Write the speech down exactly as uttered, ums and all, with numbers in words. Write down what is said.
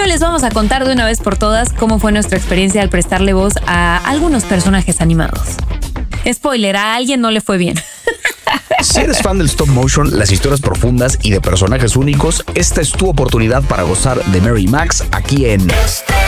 les vamos a contar de una vez por todas cómo fue nuestra experiencia al prestarle voz a algunos personajes animados. Spoiler, a alguien no le fue bien. Si eres fan del stop motion, las historias profundas y de personajes únicos, esta es tu oportunidad para gozar de Mary y Max aquí en...